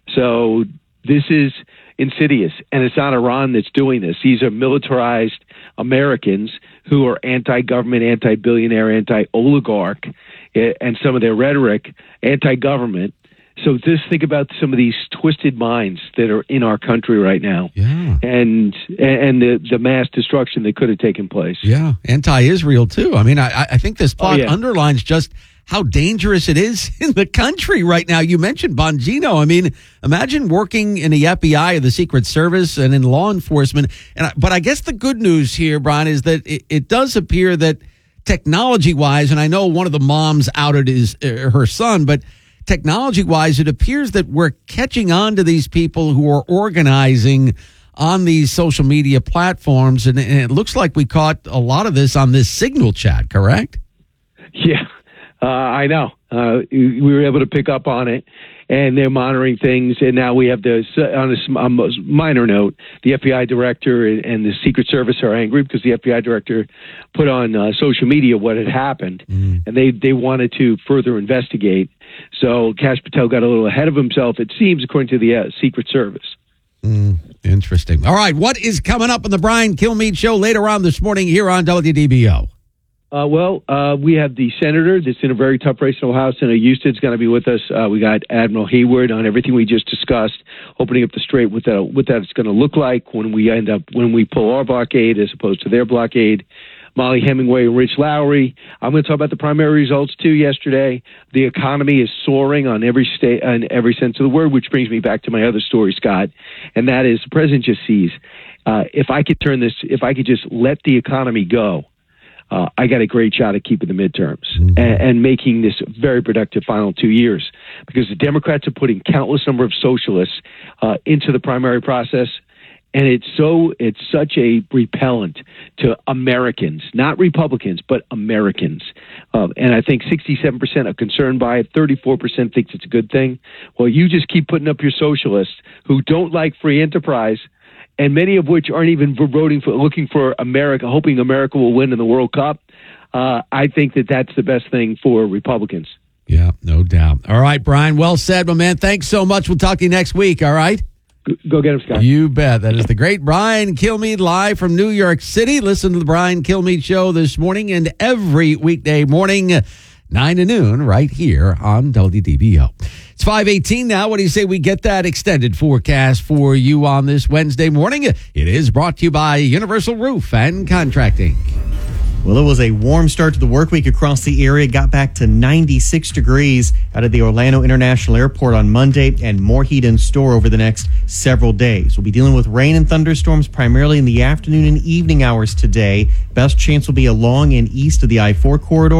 So this is insidious, and it's not Iran that's doing this. These are militarized Americans who are anti-government, anti-billionaire, anti-oligarch, and some of their rhetoric, anti-government. So just think about some of these twisted minds that are in our country right now, and the mass destruction that could have taken place. Yeah, anti-Israel too. I mean, I think this plot underlines just how dangerous it is in the country right now. You mentioned Bongino. I mean, imagine working in the FBI or the Secret Service and in law enforcement. But I guess the good news here, Brian, is that it does appear that technology-wise, and I know one of the moms outed her son, but technology-wise, it appears that we're catching on to these people who are organizing on these social media platforms, and it looks like we caught a lot of this on this Signal chat, correct? Yeah. I know. We were able to pick up on it, and they're monitoring things. And now we have on a minor note, the FBI director and the Secret Service are angry because the FBI director put on social media what had happened, and they wanted to further investigate. So Kash Patel got a little ahead of himself, it seems, according to the Secret Service. Interesting. All right, what is coming up on the Brian Kilmeade Show later on this morning here on WDBO? We have the senator that's in a very tough race in Ohio. Senator Houston's going to be with us. We got Admiral Hayward on everything we just discussed, opening up the strait, what that's going to look like when we pull our blockade as opposed to their blockade. Molly Hemingway and Rich Lowry. I'm going to talk about the primary results too yesterday. The economy is soaring on every state, in every sense of the word, which brings me back to my other story, Scott, and that is the president just sees, if I could just let the economy go, I got a great shot at keeping the midterms and making this very productive final 2 years, because the Democrats are putting countless number of socialists into the primary process. And it's such a repellent to Americans, not Republicans, but Americans. And I think 67% are concerned by it. 34% thinks it's a good thing. Well, you just keep putting up your socialists who don't like free enterprise, and many of which aren't even looking for America, hoping America will win in the World Cup. I think that's the best thing for Republicans. Yeah, no doubt. All right, Brian, well said, my man. Thanks so much. We'll talk to you next week, all right? Go get him, Scott. You bet. That is the great Brian Kilmeade live from New York City. Listen to the Brian Kilmeade Show this morning and every weekday morning, 9 to noon, right here on WDBO. It's 5:18 now. What do you say we get that extended forecast for you on this Wednesday morning? It is brought to you by Universal Roof and Contracting. Well, it was a warm start to the work week across the area. Got back to 96 degrees out of the Orlando International Airport on Monday, and more heat in store over the next several days. We'll be dealing with rain and thunderstorms primarily in the afternoon and evening hours today. Best chance will be along and east of the I-4 corridor with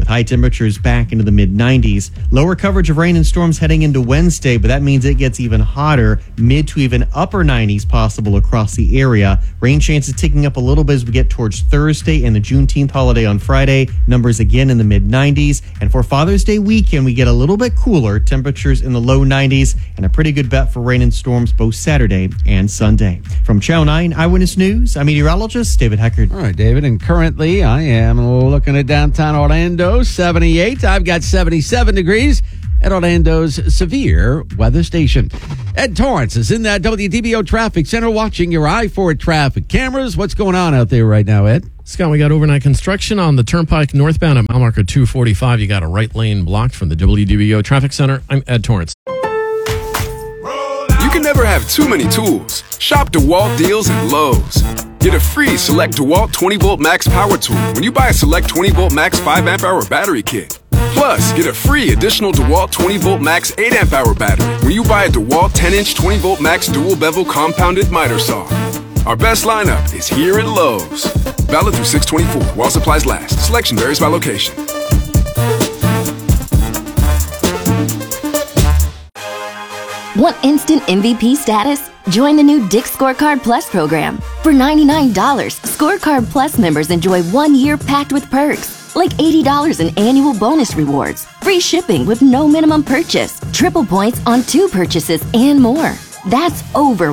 with high temperatures back into the mid-90s. Lower coverage of rain and storms heading into Wednesday, but that means it gets even hotter, mid to even upper 90s possible across the area. Rain chances ticking up a little bit as we get towards Thursday and the Juneteenth holiday on Friday. Numbers again in the mid-90s. And for Father's Day weekend, we get a little bit cooler, temperatures in the low 90s, and a pretty good bet for rain and storms both Saturday and Sunday. From Channel 9 Eyewitness News, I'm meteorologist David Heckard. All right, David, and currently I am looking at downtown Orlando, 78. I've got 77 degrees at Orlando's severe weather station. Ed Torrance is in that WDBO traffic center watching your I-4 traffic cameras. What's going on out there right now, Ed? Scott, we got overnight construction on the Turnpike northbound at mile marker 245. You got a right lane blocked from the WDBO traffic center. I'm Ed Torrance. You can never have too many tools. Shop DeWalt deals at Lowe's. Get a free Select DeWalt 20-volt max power tool when you buy a Select 20-volt max 5-amp-hour battery kit. Plus, get a free additional DeWalt 20-volt max 8-amp-hour battery when you buy a DeWalt 10-inch 20-volt max dual-bevel compounded miter saw. Our best lineup is here at Lowe's. Valid through 6/24 while supplies last. Selection varies by location. Want instant MVP status? Join the new Dick's Scorecard Plus program. For $99, Scorecard Plus members enjoy 1 year packed with perks, like $80 in annual bonus rewards, free shipping with no minimum purchase, triple points on 2 purchases, and more. That's over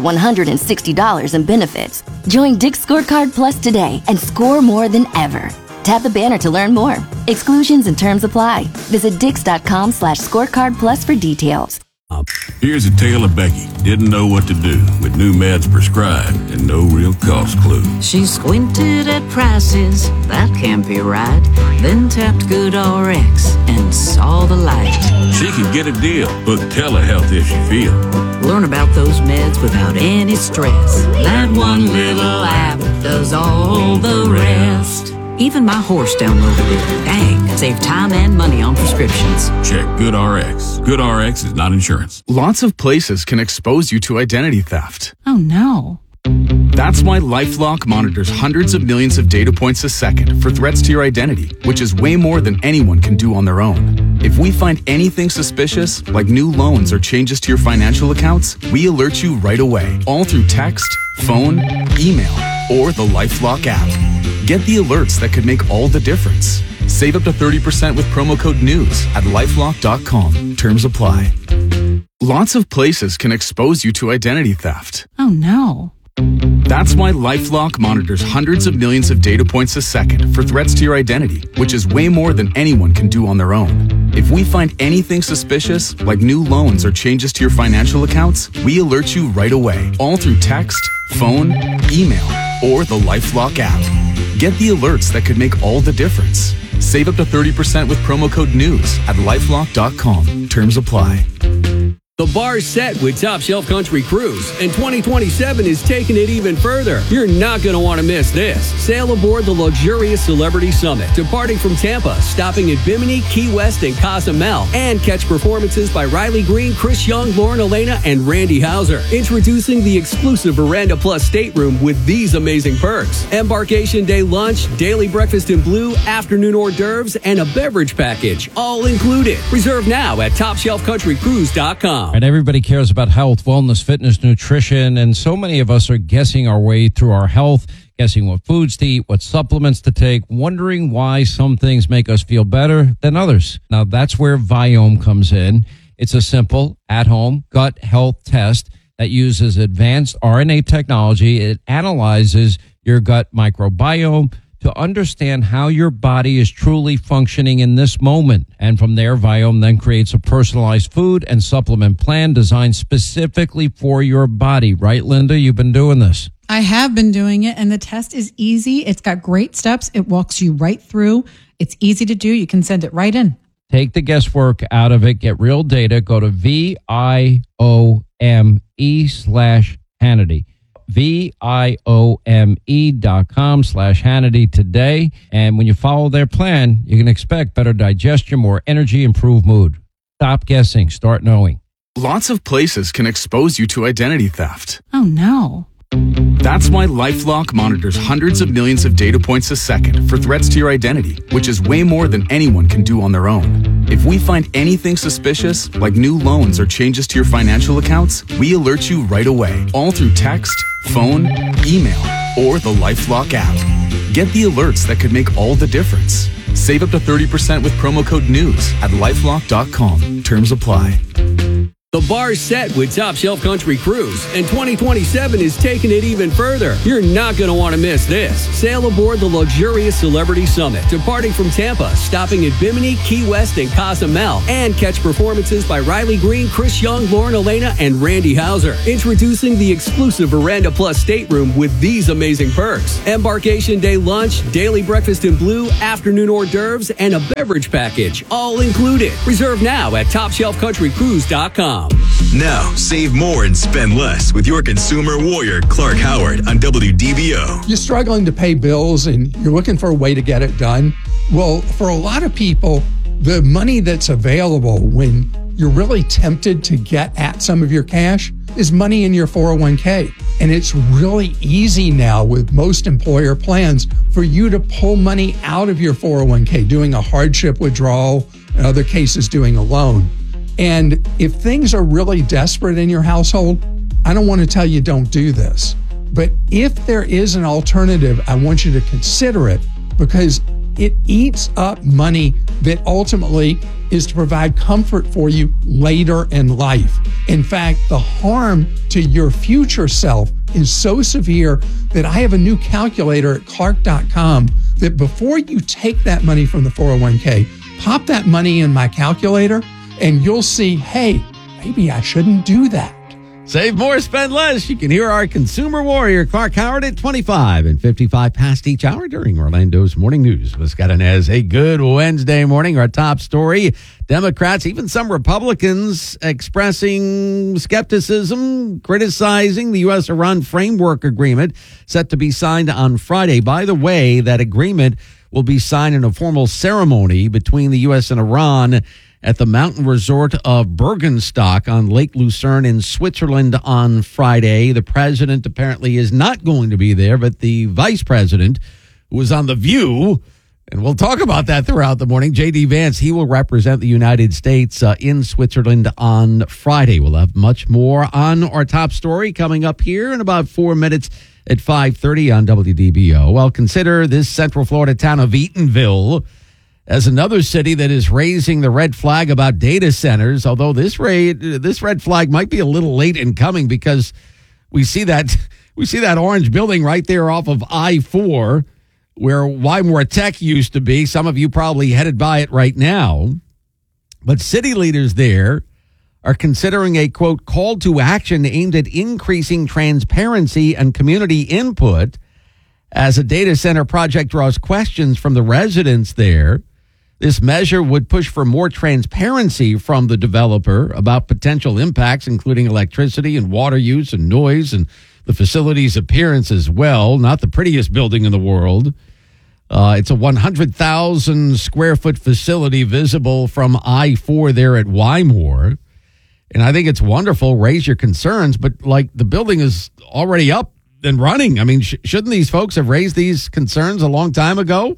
$160 in benefits. Join Dick's Scorecard Plus today and score more than ever. Tap the banner to learn more. Exclusions and terms apply. Visit dix.com/scorecard plus for details. Here's a tale of Becky. Didn't know what to do with new meds prescribed and no real cost clue. She squinted at prices, that can't be right. Then tapped GoodRx and saw the light. She can get a deal. Book telehealth if she feels. Learn about those meds without any stress. That one little app does all the rest. Even my horse downloaded it. Dang, save time and money on prescriptions. Check GoodRx. GoodRx is not insurance. Lots of places can expose you to identity theft. Oh no. That's why LifeLock monitors hundreds of millions of data points a second for threats to your identity, which is way more than anyone can do on their own. If we find anything suspicious, like new loans or changes to your financial accounts, we alert you right away, all through text, phone, email, or the LifeLock app. Get the alerts that could make all the difference. Save up to 30% with promo code NEWS at LifeLock.com. Terms apply. Lots of places can expose you to identity theft. Oh no. That's why LifeLock monitors hundreds of millions of data points a second for threats to your identity, which is way more than anyone can do on their own. If we find anything suspicious, like new loans or changes to your financial accounts, we alert you right away, all through text, phone, email, or the LifeLock app. Get the alerts that could make all the difference. Save up to 30% with promo code NEWS at LifeLock.com. Terms apply. The bar's set with Top Shelf Country Cruise, and 2027 is taking it even further. You're not going to want to miss this. Sail aboard the luxurious Celebrity Summit, departing from Tampa, stopping at Bimini, Key West, and Cozumel, and catch performances by Riley Green, Chris Young, Lauren Elena, and Randy Hauser. Introducing the exclusive Veranda Plus stateroom with these amazing perks: embarkation day lunch, daily breakfast in blue, afternoon hors d'oeuvres, and a beverage package, all included. Reserve now at TopShelfCountryCruise.com. And everybody cares about health, wellness, fitness, nutrition, and so many of us are guessing our way through our health, guessing what foods to eat, what supplements to take, wondering why some things make us feel better than others. Now, that's where Viome comes in. It's a simple, at-home gut health test that uses advanced RNA technology. It analyzes your gut microbiome to understand how your body is truly functioning in this moment. And from there, Viome then creates a personalized food and supplement plan designed specifically for your body. Right, Linda? You've been doing this. I have been doing it, and the test is easy. It's got great steps. It walks you right through. It's easy to do. You can send it right in. Take the guesswork out of it. Get real data. Go to VIOME/Hannity. VIOME.com/Hannity today. And when you follow their plan, you can expect better digestion, more energy, improved mood. Stop guessing. Start knowing. Lots of places can expose you to identity theft. Oh no. That's why LifeLock monitors hundreds of millions of data points a second for threats to your identity, which is way more than anyone can do on their own. If we find anything suspicious, like new loans or changes to your financial accounts, we alert you right away, all through text, phone, email, or the LifeLock app. Get the alerts that could make all the difference. Save up to 30% with promo code NEWS at LifeLock.com. Terms apply. The bar's set with Top Shelf Country Cruise, and 2027 is taking it even further. You're not going to want to miss this. Sail aboard the luxurious Celebrity Summit, departing from Tampa, stopping at Bimini, Key West, and Cozumel, and catch performances by Riley Green, Chris Young, Lauren Elena, and Randy Hauser. Introducing the exclusive Veranda Plus stateroom with these amazing perks: embarkation day lunch, daily breakfast in blue, afternoon hors d'oeuvres, and a beverage package, all included. Reserve now at TopShelfCountryCruise.com. Now, save more and spend less with your consumer warrior, Clark Howard, on WDBO. You're struggling to pay bills and you're looking for a way to get it done. Well, for a lot of people, the money that's available when you're really tempted to get at some of your cash is money in your 401k. And it's really easy now with most employer plans for you to pull money out of your 401k, doing a hardship withdrawal, in other cases, doing a loan. And if things are really desperate in your household, I don't want to tell you don't do this. But if there is an alternative, I want you to consider it, because it eats up money that ultimately is to provide comfort for you later in life. In fact, the harm to your future self is so severe that I have a new calculator at Clark.com that before you take that money from the 401k, pop that money in my calculator, and you'll see, hey, maybe I shouldn't do that. Save more, spend less. You can hear our consumer warrior, Clark Howard, at 25 and 55 past each hour during Orlando's Morning News with Scott Inez. A good Wednesday morning. Our top story, Democrats, even some Republicans, expressing skepticism, criticizing the U.S.-Iran framework agreement set to be signed on Friday. By the way, that agreement will be signed in a formal ceremony between the U.S. and Iran at the mountain resort of Bergenstock on Lake Lucerne in Switzerland on Friday. The president apparently is not going to be there, but the vice president, who was on The View, and we'll talk about that throughout the morning, J.D. Vance, he will represent the United States in Switzerland on Friday. We'll have much more on our top story coming up here in about 4 minutes at 5:30 on WDBO. Well, consider this Central Florida town of Eatonville as another city that is raising the red flag about data centers, although this red flag might be a little late in coming, because we see that orange building right there off of I-4 where Wymore Tech used to be. Some of you probably headed by it right now. But city leaders there are considering a, quote, call to action aimed at increasing transparency and community input as a data center project draws questions from the residents there. This measure would push for more transparency from the developer about potential impacts, including electricity and water use and noise and the facility's appearance as well. Not the prettiest building in the world. It's a 100,000 square foot facility visible from I-4 there at Wymore. And I think it's wonderful. Raise your concerns, but like the building is already up and running. I mean, shouldn't these folks have raised these concerns a long time ago?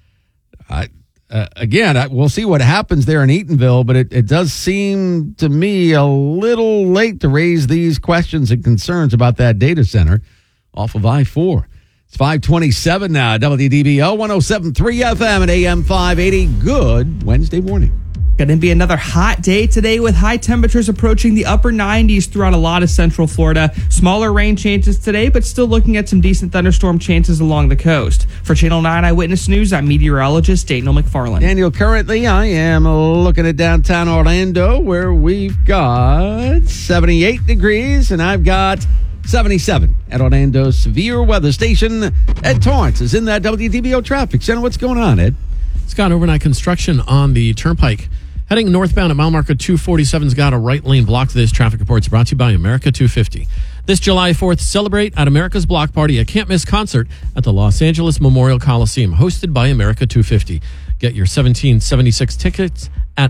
We'll see what happens there in Eatonville, but it does seem to me a little late to raise these questions and concerns about that data center off of I-4. It's 5:27 now, WDBO 107.3 FM and AM 580. Good Wednesday morning. Going to be another hot day today with high temperatures approaching the upper 90s throughout a lot of Central Florida. Smaller rain chances today, but still looking at some decent thunderstorm chances along the coast. For Channel 9 Eyewitness News, I'm meteorologist Daniel McFarland. Daniel, currently I am looking at downtown Orlando where we've got 78 degrees and I've got 77 at Orlando's severe weather station. Ed Torrance is in that WDBO traffic center. What's going on, Ed? Scott, overnight construction on the Turnpike. Heading northbound at mile marker 247's got a right lane blocked. This traffic report's brought to you by America 250. This July 4th, celebrate at America's Block Party, a can't-miss concert at the Los Angeles Memorial Coliseum, hosted by America 250. Get your 1776 tickets at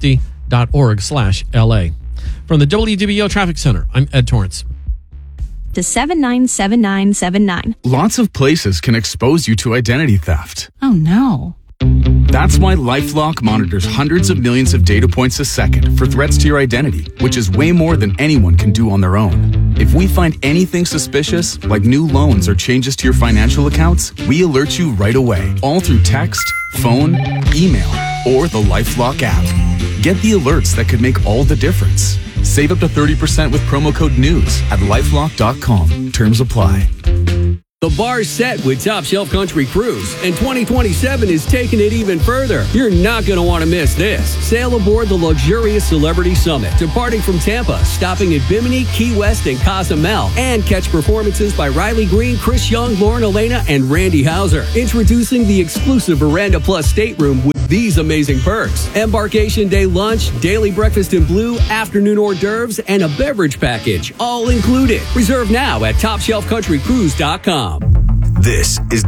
america250.org/LA. From the WDBO Traffic Center, I'm Ed Torrance. to 797979. Lots of places can expose you to identity theft. Oh no. That's why LifeLock monitors hundreds of millions of data points a second for threats to your identity, which is way more than anyone can do on their own. If we find anything suspicious, like new loans or changes to your financial accounts, we alert you right away, all through text, phone, email, or the LifeLock app. Get the alerts that could make all the difference. Save up to 30% with promo code NEWS at lifelock.com. Terms apply. The bar's set with Top Shelf Country Cruise, and 2027 is taking it even further. You're not going to want to miss this. Sail aboard the luxurious Celebrity Summit, departing from Tampa, stopping at Bimini, Key West, and Cozumel, and catch performances by Riley Green, Chris Young, Lauren Elena, and Randy Hauser. Introducing the exclusive Veranda Plus stateroom with these amazing perks: embarkation day lunch, daily breakfast in blue, afternoon hors d'oeuvres, and a beverage package, all included. Reserve now at TopShelfCountryCruise.com. This is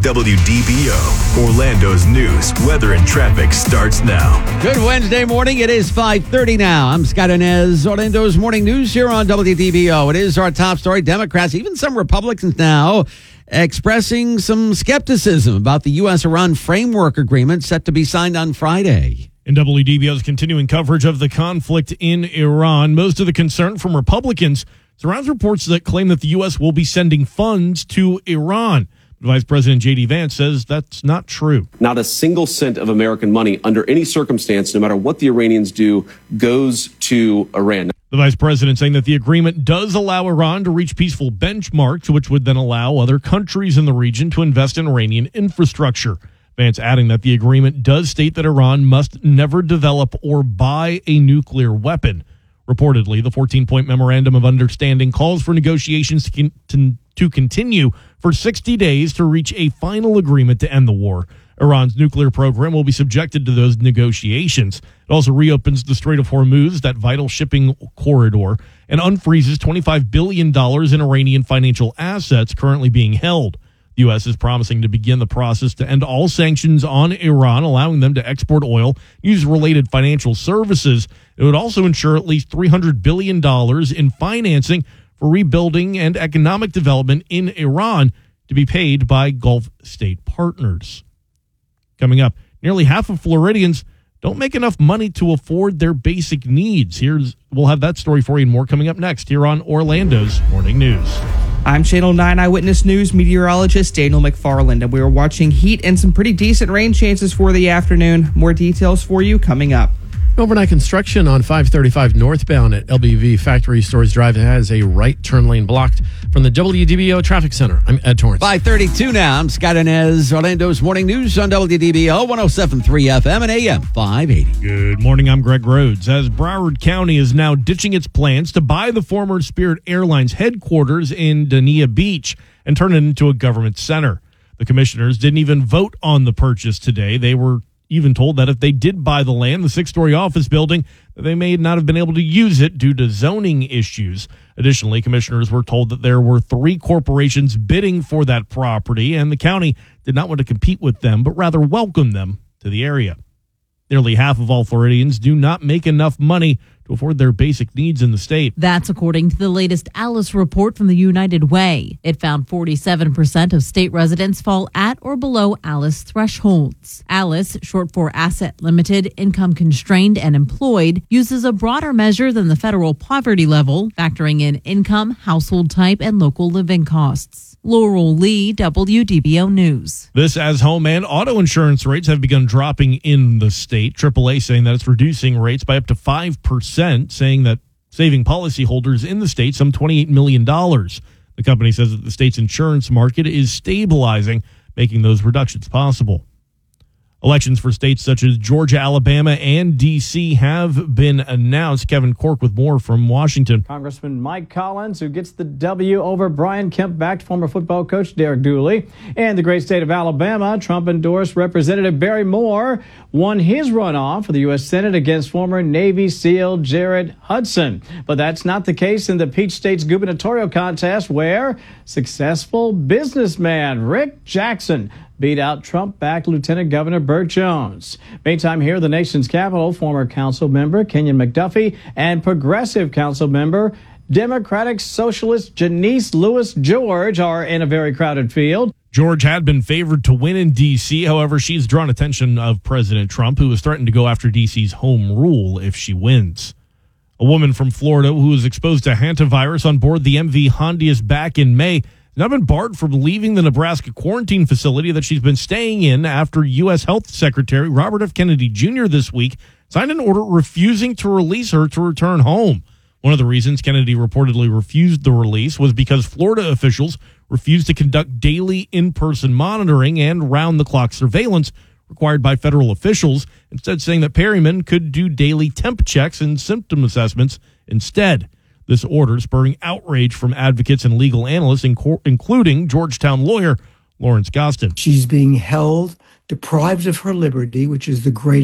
WDBO. Orlando's news, weather, and traffic starts now. Good Wednesday morning. It is 5:30 now. I'm Scott Inez. Orlando's morning news here on WDBO. It is our top story. Democrats, even some Republicans now, expressing some skepticism about the U.S.-Iran framework agreement set to be signed on Friday. In WDBO's continuing coverage of the conflict in Iran, most of the concern from Republicans surrounds reports that claim that the U.S. will be sending funds to Iran. Vice President J.D. Vance says that's not true. Not a single cent of American money under any circumstance, no matter what the Iranians do, goes to Iran. The vice president saying that the agreement does allow Iran to reach peaceful benchmarks, which would then allow other countries in the region to invest in Iranian infrastructure. Vance adding that the agreement does state that Iran must never develop or buy a nuclear weapon. Reportedly, the 14-point memorandum of understanding calls for negotiations to continue for 60 days to reach a final agreement to end the war. Iran's nuclear program will be subjected to those negotiations. It also reopens the Strait of Hormuz, that vital shipping corridor, and unfreezes $25 billion in Iranian financial assets currently being held. The U.S. is promising to begin the process to end all sanctions on Iran, allowing them to export oil, use related financial services. It would also ensure at least $300 billion in financing for rebuilding and economic development in Iran to be paid by Gulf state partners. Coming up, nearly half of Floridians don't make enough money to afford their basic needs. We'll have that story for you and more coming up next here on Orlando's Morning News. I'm Channel 9 Eyewitness News meteorologist Daniel McFarland, and we are watching heat and some pretty decent rain chances for the afternoon. More details for you coming up. Overnight construction on 535 northbound at LBV Factory Stores Drive has a right turn lane blocked. From the WDBO Traffic Center, I'm Ed Torrance. 5:32 now. I'm Scott Inez. Orlando's morning news on WDBO 107.3 FM and AM 580. Good morning. I'm Greg Rhodes. As Broward County is now ditching its plans to buy the former Spirit Airlines headquarters in Dania Beach and turn it into a government center. The commissioners didn't even vote on the purchase today. They were even told that if they did buy the land, the 6-story office building, they may not have been able to use it due to zoning issues. Additionally, commissioners were told that there were 3 corporations bidding for that property, and the county did not want to compete with them, but rather welcome them to the area. Nearly half of all Floridians do not make enough money to afford their basic needs in the state. That's according to the latest ALICE report from the United Way. It found 47% of state residents fall at or below ALICE thresholds. ALICE, short for Asset Limited, Income Constrained, and Employed, uses a broader measure than the federal poverty level, factoring in income, household type, and local living costs. Laurel Lee, WDBO News. This as home and auto insurance rates have begun dropping in the state. AAA saying that it's reducing rates by up to 5%, saying that saving policyholders in the state some $28 million. The company says that the state's insurance market is stabilizing, making those reductions possible. Elections for states such as Georgia, Alabama, and D.C. have been announced. Kevin Cork with more from Washington. Congressman Mike Collins, who gets the W over Brian Kemp-backed former football coach Derek Dooley. And the great state of Alabama, Trump-endorsed Representative Barry Moore won his runoff for the U.S. Senate against former Navy SEAL Jared Hudson. But that's not the case in the Peach State's gubernatorial contest, where successful businessman Rick Jackson beat out Trump-backed Lieutenant Governor Burt Jones. Meantime, here in the nation's capital, former council member Kenyon McDuffie and progressive council member Democratic Socialist Janice Lewis George are in a very crowded field. George had been favored to win in D.C. However, she's drawn attention of President Trump, who has threatened to go after D.C.'s home rule if she wins. A woman from Florida who was exposed to hantavirus on board the MV Hondius back in May has now been barred from leaving the Nebraska quarantine facility that she's been staying in after U.S. Health Secretary Robert F. Kennedy Jr. this week signed an order refusing to release her to return home. One of the reasons Kennedy reportedly refused the release was because Florida officials refused to conduct daily in-person monitoring and round-the-clock surveillance required by federal officials, instead saying that Perryman could do daily temp checks and symptom assessments instead. This order spurring outrage from advocates and legal analysts, including Georgetown lawyer Lawrence Gostin. She's being held deprived of her liberty, which is the greatest